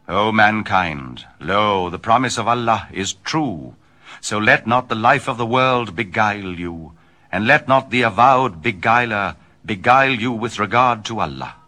O mankind, lo, the promise of Allah is true. So let not the life of the world beguile you, and let not the avowed beguiler beguile you with regard to Allah.